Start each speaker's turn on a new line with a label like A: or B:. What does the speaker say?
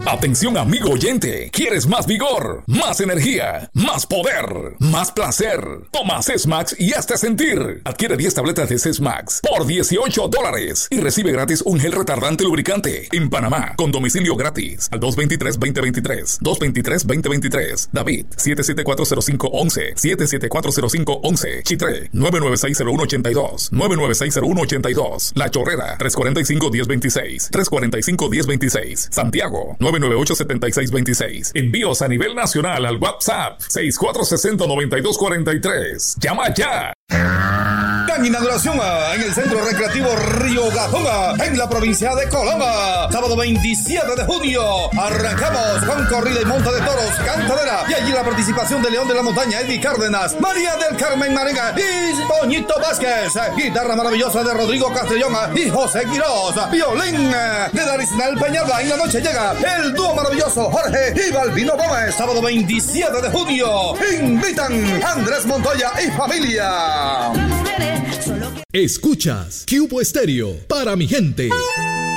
A: Atención amigo oyente, ¿quieres más vigor, más energía, más poder, más placer? Toma Sesmax y hazte sentir. Adquiere 10 tabletas de Sesmax por $18 y recibe gratis un gel retardante lubricante en Panamá con domicilio gratis al 223-2023, 223-2023. David, 7740511, 7740511. Chitré, 9960182, 9960182. La Chorrera, 345-1026, 345-1026. Santiago, 998-7626. Envíos a nivel nacional al WhatsApp 6460-9243. Llama ya.
B: Gran inauguración en el Centro Recreativo Río Gatón, en la provincia de Coloma. Sábado 27 de junio. Arrancamos con corrida y monta de toros, cantadera. Y allí la participación de León de la Montaña, Eddie Cárdenas, María del Carmen Marenga y Toñito Vázquez. Guitarra maravillosa de Rodrigo Castellón y José Quirós. Violín de Darisnel Peñalba. En la noche llega el dúo maravilloso Jorge y Balbino Gómez. Sábado 27 de junio. Invitan Andrés Montoya y familia.
C: Escuchas Cubo Estéreo para mi gente.